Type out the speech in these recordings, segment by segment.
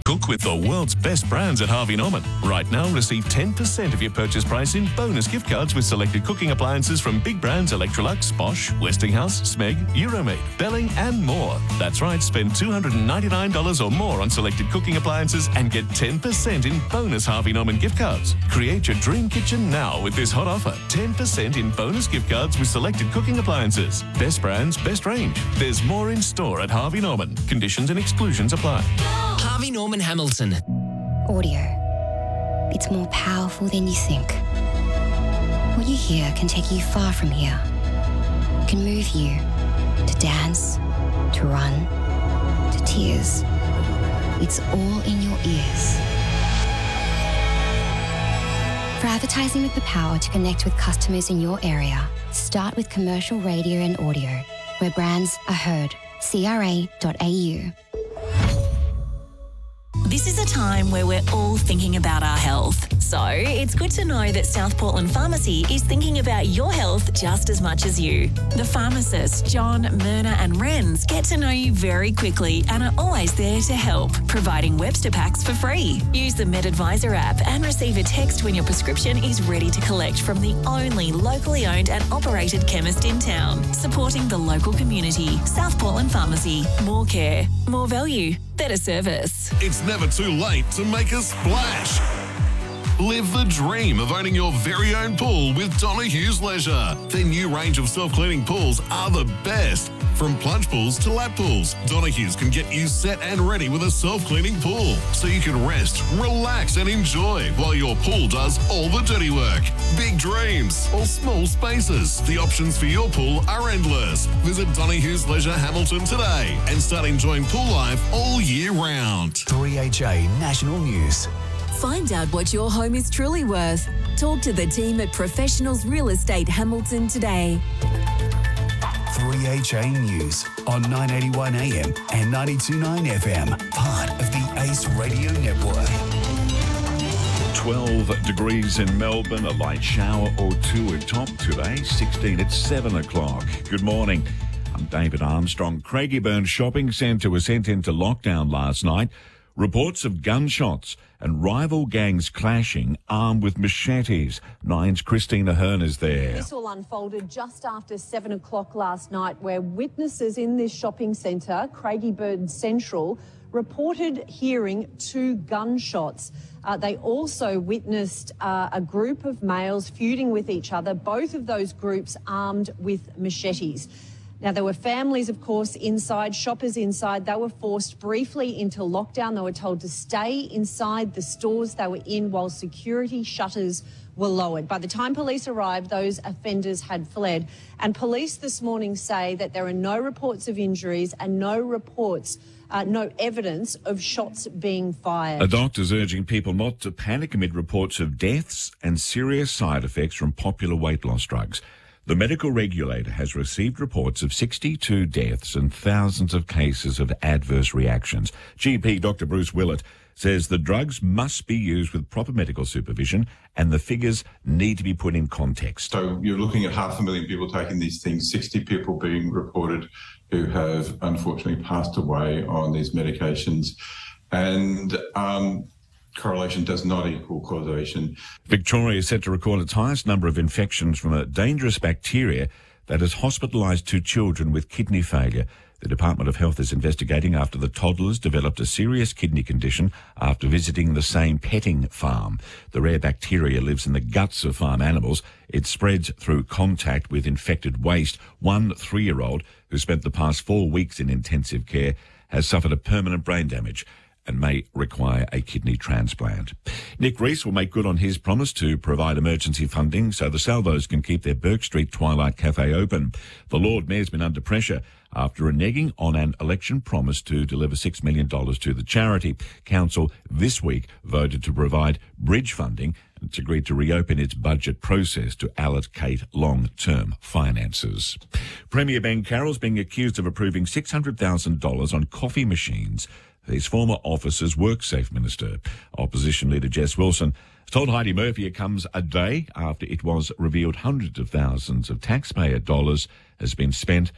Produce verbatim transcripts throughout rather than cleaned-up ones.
Cook with the world's best brands at Harvey Norman. Right now, receive ten percent of your purchase price in bonus gift cards with selected cooking appliances from big brands Electrolux, Bosch, Westinghouse, Smeg, Euromade, Belling and more. That's right, spend two hundred ninety-nine dollars or more on selected cooking appliances and get ten percent in bonus Harvey Norman gift cards. Create your dream kitchen now with this hot offer. ten percent in bonus gift cards with selected cooking appliances. Best brands, best range. There's more in store at Harvey Norman. Conditions and exclusions apply. Harvey Norman Hamilton. Audio. It's more powerful than you think. What you hear can take you far from here. It can move you to dance, to run, to tears. It's all in your ears. For advertising with the power to connect with customers in your area, start with commercial radio and audio, where brands are heard. C R A dot A U. This is a time where we're all thinking about our health. So it's good to know that South Portland Pharmacy is thinking about your health just as much as you. The pharmacists, John, Myrna and Renz, get to know you very quickly and are always there to help, providing Webster packs for free. Use the MedAdvisor app and receive a text when your prescription is ready to collect from the only locally owned and operated chemist in town. Supporting the local community. South Portland Pharmacy. More care, more value, better service. It's never too late to make a splash. Live the dream of owning your very own pool with Donahue's Leisure. Their new range of self-cleaning pools are the best. From plunge pools to lap pools, Donahue's can get you set and ready with a self-cleaning pool so you can rest, relax and enjoy while your pool does all the dirty work. Big dreams or small spaces. The options for your pool are endless. Visit Donahue's Leisure Hamilton today and start enjoying pool life all year round. three H A National News. Find out what your home is truly worth. Talk to the team at Professionals Real Estate Hamilton today. three H A News on nine eighty-one A M and ninety-two point nine F M, part of the Ace Radio Network. twelve degrees in Melbourne, a light shower or two at top today, sixteen at seven o'clock. Good morning. I'm David Armstrong. Craigieburn Shopping Centre was sent into lockdown last night. Reports of gunshots and rival gangs clashing armed with machetes. Nine's Christina Hearn is there. This all unfolded just after seven o'clock last night, where witnesses in this shopping centre, Craigieburn Central, reported hearing two gunshots. Uh, they also witnessed uh, a group of males feuding with each other, both of those groups armed with machetes. Now, there were families, of course, inside, shoppers inside. They were forced briefly into lockdown. They were told to stay inside the stores they were in while security shutters were lowered. By the time police arrived, those offenders had fled. And police this morning say that there are no reports of injuries and no reports, uh, no evidence of shots being fired. A doctor's urging people not to panic amid reports of deaths and serious side effects from popular weight loss drugs. The medical regulator has received reports of sixty-two deaths and thousands of cases of adverse reactions. G P Doctor Bruce Willett says the drugs must be used with proper medical supervision and the figures need to be put in context. So you're looking at half a million people taking these things, sixty people being reported who have unfortunately passed away on these medications. And um, correlation does not equal causation. Victoria is set to record its highest number of infections from a dangerous bacteria that has hospitalised two children with kidney failure. The Department of Health is investigating after the toddlers developed a serious kidney condition after visiting the same petting farm. The rare bacteria lives in the guts of farm animals. It spreads through contact with infected waste. One three-year-old who spent the past four weeks in intensive care has suffered a permanent brain damage and may require a kidney transplant. Nick Rees will make good on his promise to provide emergency funding so the Salvos can keep their Burke Street Twilight Cafe open. The Lord Mayor's been under pressure after reneging on an election promise to deliver six million dollars to the charity. Council this week voted to provide bridge funding and it's agreed to reopen its budget process to allocate long-term finances. Premier Ben Carroll's being accused of approving six hundred thousand dollars on coffee machines his former office's WorkSafe minister. Opposition leader Jess Wilson told Heidi Murphy it comes a day after it was revealed hundreds of thousands of taxpayer dollars has been spent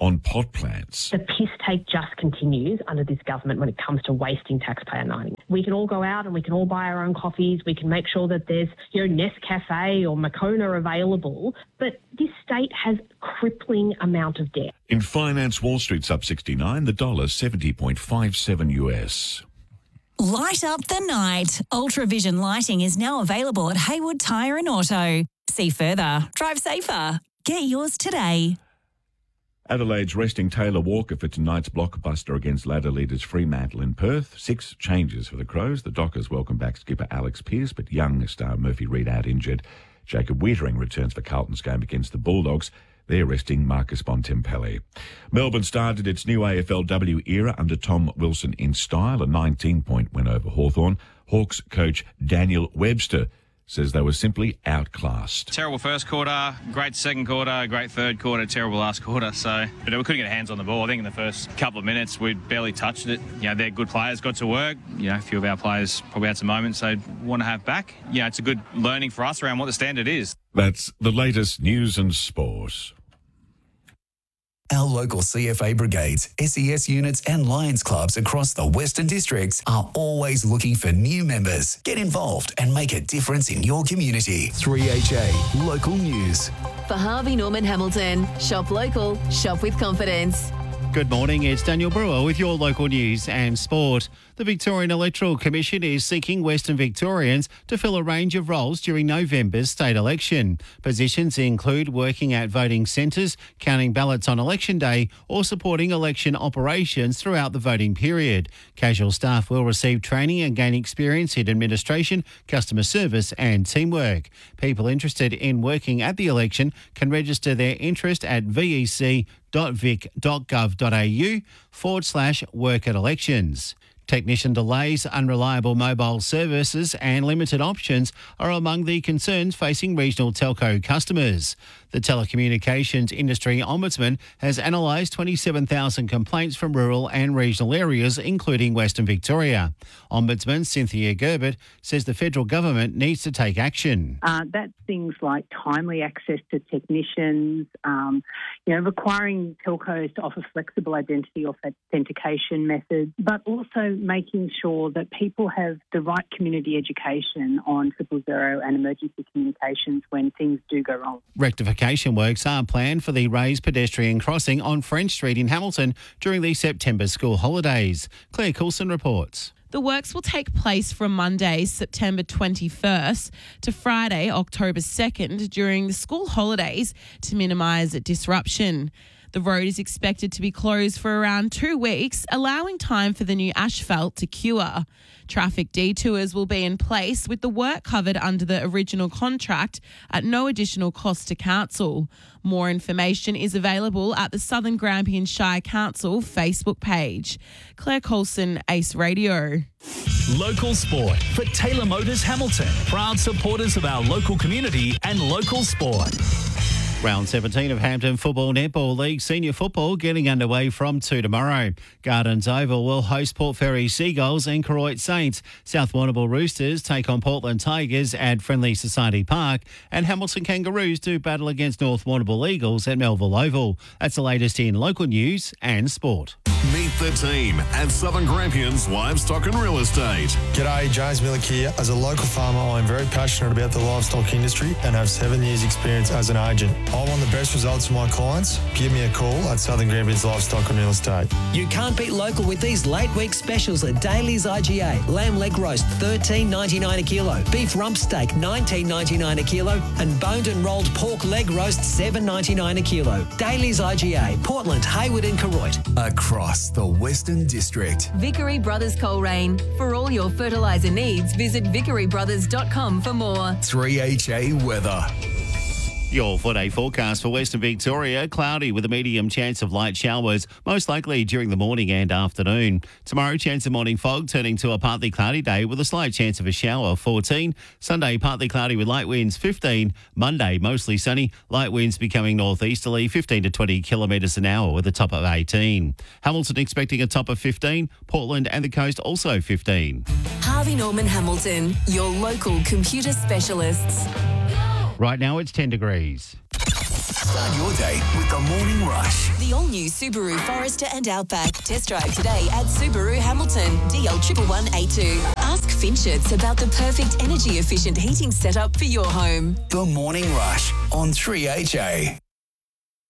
on pot plants. The piss take just continues under this government when it comes to wasting taxpayer money. We can all go out and we can all buy our own coffees. We can make sure that there's, you know, Nescafe or Moccona available. But this state has crippling amount of debt. In finance, Wall Street's up sixty-nine, the dollar seventy point five seven U S. Light up the night. Ultravision lighting is now available at Haywood Tyre and Auto. See further. Drive safer. Get yours today. Adelaide's resting Taylor Walker for tonight's blockbuster against ladder leaders Fremantle in Perth. Six changes for the Crows. The Dockers welcome back skipper Alex Pearce, but young star Murphy Reid out injured. Jacob Wiedering returns for Carlton's game against the Bulldogs. They're resting Marcus Bontempelli. Melbourne started its new A F L W era under Tom Wilson in style, a nineteen-point win over Hawthorn. Hawks coach Daniel Webster says they were simply outclassed. Terrible first quarter, great second quarter, great third quarter, terrible last quarter. So, but we couldn't get our hands on the ball. I think in the first couple of minutes we barely touched it. You know, they're good players, got to work. You know, a few of our players probably had some moments they'd want to have back. You know, it's a good learning for us around what the standard is. That's the latest news and sport. Our local C F A brigades, S E S units and Lions clubs across the Western Districts are always looking for new members. Get involved and make a difference in your community. three H A Local News. For Harvey Norman Hamilton, shop local, shop with confidence. Good morning, it's Daniel Brewer with your local news and sport. The Victorian Electoral Commission is seeking Western Victorians to fill a range of roles during November's state election. Positions include working at voting centres, counting ballots on election day, or supporting election operations throughout the voting period. Casual staff will receive training and gain experience in administration, customer service and teamwork. People interested in working at the election can register their interest at vec.vic.gov.au forward slash work at elections. Technician delays, unreliable mobile services and limited options are among the concerns facing regional telco customers. The Telecommunications Industry Ombudsman has analysed twenty-seven thousand complaints from rural and regional areas, including Western Victoria. Ombudsman Cynthia Gerbert says the federal government needs to take action. Uh, that's things like timely access to technicians, um, you know, requiring telcos to offer flexible identity authentication methods, but also making sure that people have the right community education on triple zero and emergency communications when things do go wrong. Rectification works are planned for the raised pedestrian crossing on French Street in Hamilton during the September school holidays. Claire Coulson reports. The works will take place from Monday, September twenty-first to Friday, October second during the school holidays to minimise disruption. The road is expected to be closed for around two weeks, allowing time for the new asphalt to cure. Traffic detours will be in place with the work covered under the original contract at no additional cost to council. More information is available at the Southern Grampian Shire Council Facebook page. Claire Coulson, Ace Radio. Local sport for Taylor Motors Hamilton. Proud supporters of our local community and local sport. Round seventeen of Hampton Football Netball League Senior Football getting underway from two tomorrow. Gardens Oval will host Port Fairy Seagulls and Koroit Saints. South Warrnambool Roosters take on Portland Tigers at Friendly Society Park, and Hamilton Kangaroos do battle against North Warrnambool Eagles at Melville Oval. That's the latest in local news and sport. Meet the team at Southern Grampians Livestock and Real Estate. G'day, James Millick here. As a local farmer, I'm very passionate about the livestock industry and have seven years experience as an agent. I want the best results for my clients. Give me a call at Southern Grampians Livestock and Real Estate. You can't beat local with these late week specials at Daly's I G A. Lamb leg roast thirteen ninety-nine a kilo, beef rump steak nineteen ninety-nine a kilo, and boned and rolled pork leg roast seven ninety-nine a kilo. Daly's I G A, Portland, Hayward and Koroit. Across the Western District. Vickery Brothers Coleraine. For all your fertiliser needs, visit vickery brothers dot com for more. three H A weather. Your four-day forecast for Western Victoria, cloudy with a medium chance of light showers, most likely during the morning and afternoon. Tomorrow, chance of morning fog turning to a partly cloudy day with a slight chance of a shower, fourteen. Sunday, partly cloudy with light winds, fifteen. Monday, mostly sunny, light winds becoming northeasterly, fifteen to twenty kilometres an hour with a top of eighteen. Hamilton expecting a top of fifteen. Portland and the coast also fifteen. Harvey Norman Hamilton, your local computer specialists. Right now it's ten degrees. Start your day with the Morning Rush. The all-new Subaru Forester and Outback. Test drive today at Subaru Hamilton, D L one one one A two. Ask Finchets about the perfect energy-efficient heating setup for your home. The Morning Rush on three H A.